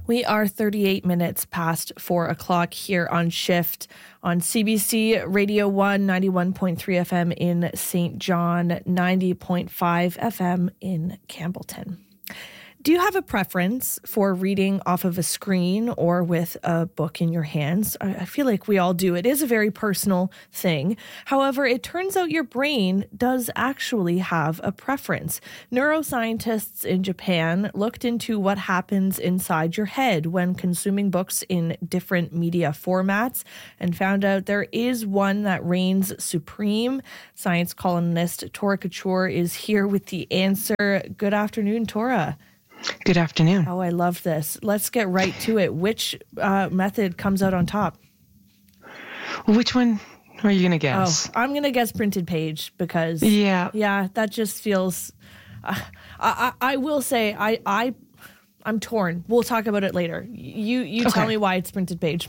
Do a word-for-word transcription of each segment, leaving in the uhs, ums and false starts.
We are thirty-eight minutes past four o'clock here on Shift on C B C Radio one, ninety-one point three F M in Saint John, ninety point five F M in Campbellton. Do you have a preference for reading off of a screen or with a book in your hands? I feel like we all do. It is a very personal thing. However, it turns out your brain does actually have a preference. Neuroscientists in Japan looked into what happens inside your head when consuming books in different media formats and found out there is one that reigns supreme. Science columnist Tora Couture is here with the answer. Good afternoon, Tora. Good afternoon. Oh, I love this. Let's get right to it. Which uh, method comes out on top? Which one are you going to guess? Oh, I'm going to guess printed page because, yeah, yeah, that just feels, uh, I, I, I will say I, I, I'm torn. We'll talk about it later. You, you okay. tell me why it's printed page.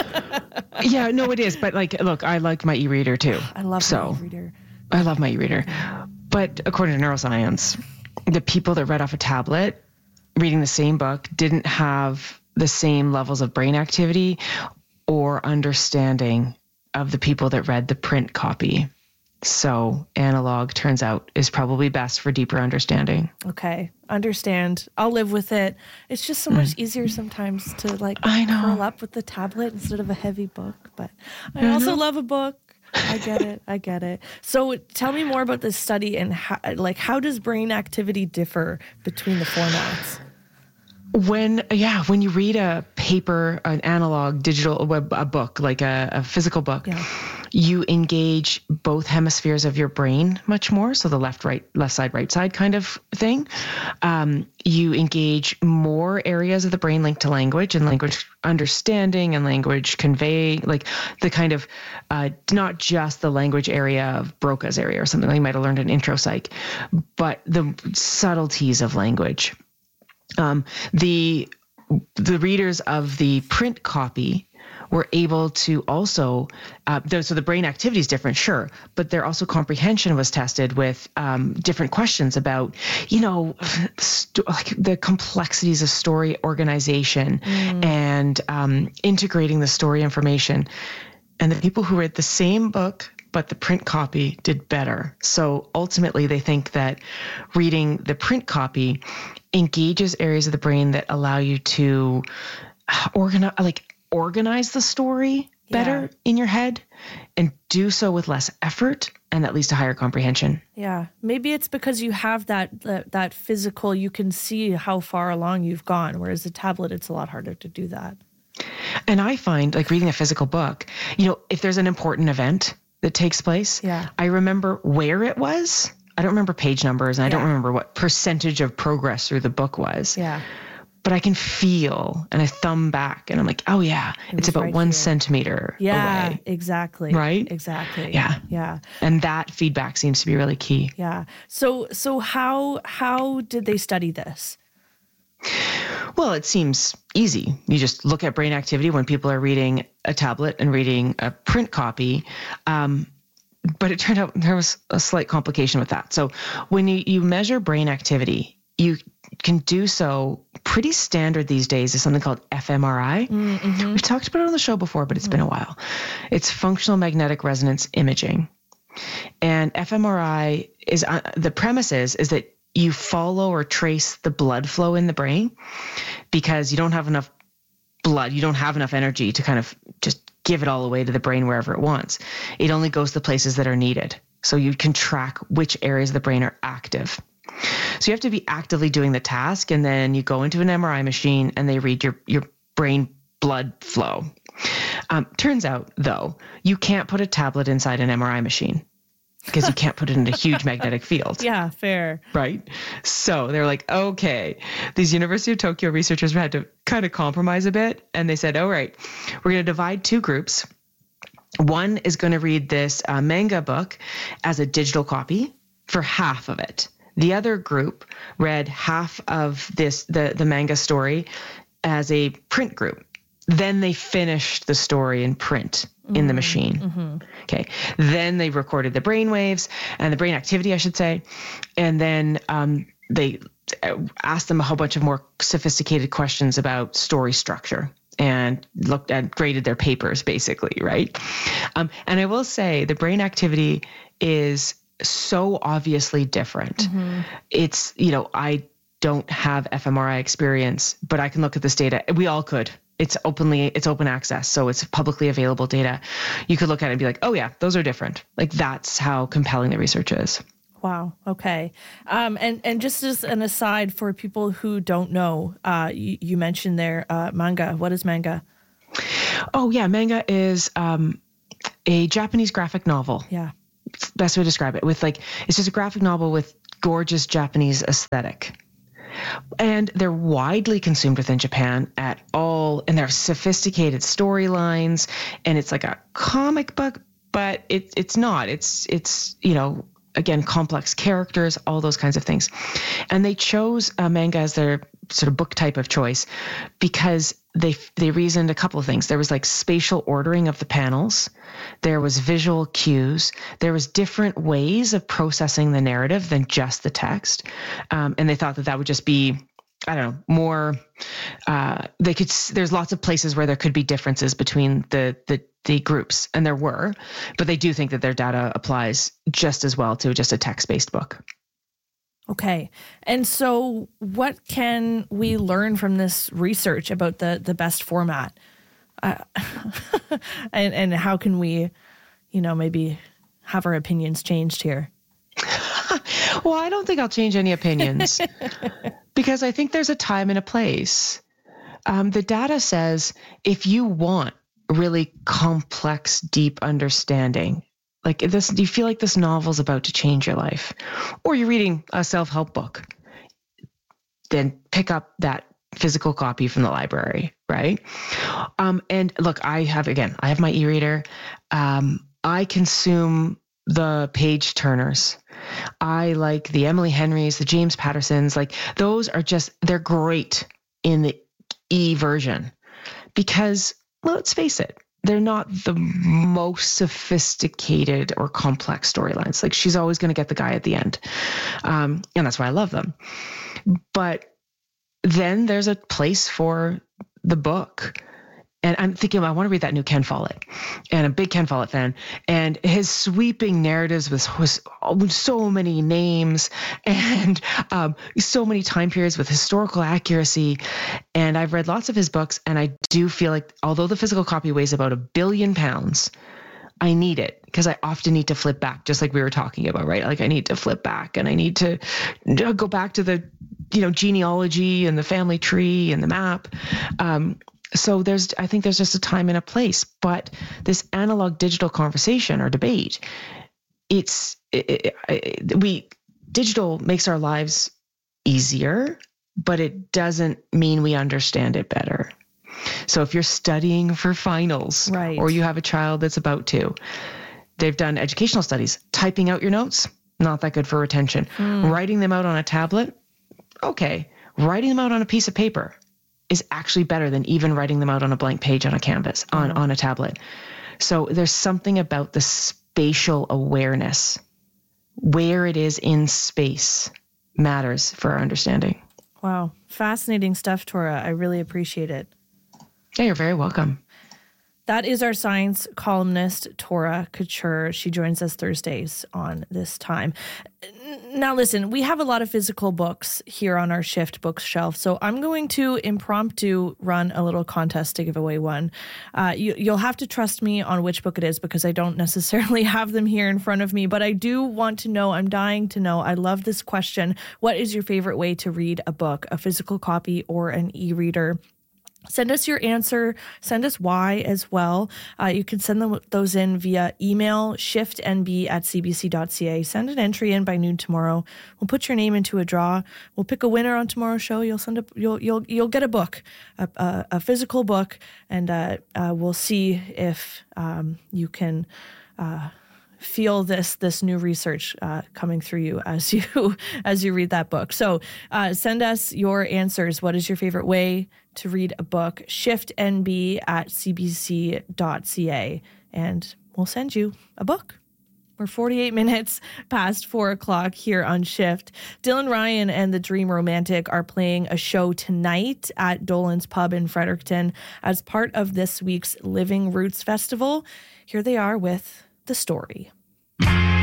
yeah, no, it is. But like, look, I like my e-reader too. I love so, my e-reader. I love my e-reader. But according to neuroscience, the people that read off a tablet reading the same book didn't have the same levels of brain activity or understanding of the people that read the print copy. So analog, turns out, is probably best for deeper understanding. Okay, understand. I'll live with it. It's just so much mm. easier sometimes to like I know. curl up with the tablet instead of a heavy book. But I, I also know. love a book. I get it. I get it. So tell me more about this study and how, like, how does brain activity differ between the formats? When, yeah, when you read a paper, an analog, digital, a, a book, like a, a physical book, yeah. you engage both hemispheres of your brain much more. So the left, right, left side, right side kind of thing. Um, you engage more areas of the brain linked to language and language understanding and language conveying, like the kind of, uh, not just the language area of Broca's area or something like you might have learned in intro psych, but the subtleties of language. Um, the the readers of the print copy were able to also, uh, so the brain activity is different, sure, but their also comprehension was tested with um, different questions about, you know, st- like the complexities of story organization mm. and um, integrating the story information. And the people who read the same book but the print copy did better. So ultimately, they think that reading the print copy engages areas of the brain that allow you to organize, like organize the story better yeah. in your head and do so with less effort, and that leads to higher comprehension. Yeah, maybe it's because you have that that, that physical, you can see how far along you've gone, whereas a tablet, it's a lot harder to do that. And I find, like reading a physical book, you know, if there's an important event that takes place, yeah. I remember where it was. I don't remember page numbers, and I yeah. don't remember what percentage of progress through the book was. Yeah. But I can feel, and I thumb back, and I'm like, oh yeah, it it's about right one here. centimeter yeah, away. exactly. Right? Exactly. Yeah. Yeah. And that feedback seems to be really key. Yeah. So, so how how did they study this? Well, it seems easy. You just look at brain activity when people are reading a tablet and reading a print copy. Um, but it turned out there was a slight complication with that. So when you, you measure brain activity, you can do so pretty standard these days is something called f M R I. Mm-hmm. We've talked about it on the show before, but it's mm-hmm. been a while. It's functional magnetic resonance imaging. And f M R I is, uh, the premise is, is that you follow or trace the blood flow in the brain because you don't have enough blood. You don't have enough energy to kind of just give it all away to the brain wherever it wants. It only goes to places that are needed. So you can track which areas of the brain are active. So you have to be actively doing the task, and then you go into an M R I machine and they read your, your brain blood flow. Um, turns out, though, you can't put a tablet inside an M R I machine, because you can't put it in a huge magnetic field. Yeah, fair. Right? So they're like, okay, these University of Tokyo researchers had to kind of compromise a bit. And they said, all right, we're going to divide two groups. One is going to read this uh, manga book as a digital copy for half of it. The other group read half of this, the, the manga story as a print group. Then they finished the story in print in mm-hmm. the machine. Mm-hmm. Okay. Then they recorded the brain waves and the brain activity, I should say. And then um, they asked them a whole bunch of more sophisticated questions about story structure and looked at, graded their papers basically, right? Um, and I will say the brain activity is so obviously different. Mm-hmm. It's, you know, I don't have fMRI experience, but I can look at this data. We all could. It's openly, it's open access. So it's publicly available data. You could look at it and be like, oh yeah, those are different. Like that's how compelling the research is. Wow. Okay. Um, and, and just as an aside for people who don't know, uh, you, you mentioned there, uh, manga. What is manga? Oh yeah. Manga is, um, a Japanese graphic novel. Yeah. Best way to describe it with like, it's just a graphic novel with gorgeous Japanese aesthetic. And they're widely consumed within Japan at all. And they're sophisticated storylines and it's like a comic book, but it, it's not, it's, it's, you know, again, complex characters, all those kinds of things. And they chose uh, manga as their sort of book type of choice because they they reasoned a couple of things. There was like spatial ordering of the panels. There was visual cues. There was different ways of processing the narrative than just the text. Um, and they thought that that would just be, I don't know, more, uh, they could, there's lots of places where there could be differences between the, the, the groups, and there were, but they do think that their data applies just as well to just a text-based book. Okay. And so what can we learn from this research about the, the best format? Uh, and, and how can we, you know, maybe have our opinions changed here? Well, I don't think I'll change any opinions because I think there's a time and a place. Um, the data says if you want really complex, deep understanding, like this, you feel like this novel's about to change your life, or you're reading a self-help book, then pick up that physical copy from the library, right? Um, and look, I have, again, I have my e-reader. Um, I consume the page turners. I like the Emily Henrys, the James Pattersons, like those are just, they're great in the e version because, well, let's face it, they're not the most sophisticated or complex storylines. Like she's always going to get the guy at the end. Um, and that's why I love them. But then there's a place for the book. And I'm thinking, I want to read that new Ken Follett, and I'm a big Ken Follett fan. And his sweeping narratives with, with so many names and um, so many time periods with historical accuracy. And I've read lots of his books, and I do feel like, although the physical copy weighs about a billion pounds, I need it because I often need to flip back, just like we were talking about, right? Like I need to flip back, and I need to go back to the, you know, genealogy and the family tree and the map. Um, So there's, I think there's just a time and a place, but this analog digital conversation or debate, it's, it, it, we, digital makes our lives easier, but it doesn't mean we understand it better. So if you're studying for finals, right, or you have a child that's about to, they've done educational studies, typing out your notes, not that good for retention. Mm. Writing them out on a tablet, okay. Writing them out on a piece of paper is actually better than even writing them out on a blank page on a canvas, on, oh. on a tablet. So there's something about the spatial awareness, where it is in space, matters for our understanding. Wow. Fascinating stuff, Tora. I really appreciate it. Yeah, you're very welcome. That is our science columnist, Tora Couture. She joins us Thursdays on this time. Now, listen, we have a lot of physical books here on our Shift bookshelf, so I'm going to impromptu run a little contest to give away one. Uh, you, you'll have to trust me on which book it is because I don't necessarily have them here in front of me, but I do want to know, I'm dying to know, I love this question. What is your favorite way to read a book, a physical copy or an e-reader? Send us your answer. Send us why as well. Uh, you can send them, those in via email, shiftnb at cbc.ca. Send an entry in by noon tomorrow. We'll put your name into a draw. We'll pick a winner on tomorrow's show. You'll send a, you'll you'll you'll get a book, a, a, a physical book, and uh, uh, we'll see if um, you can. Uh, feel this this new research uh, coming through you as you as you read that book. So uh, send us your answers. What is your favorite way to read a book? shiftnb at cbc.ca, and we'll send you a book. We're forty-eight minutes past four o'clock here on Shift. Dylan Ryan and the Dream Romantic are playing a show tonight at Dolan's Pub in Fredericton as part of this week's Living Roots Festival. Here they are with the story.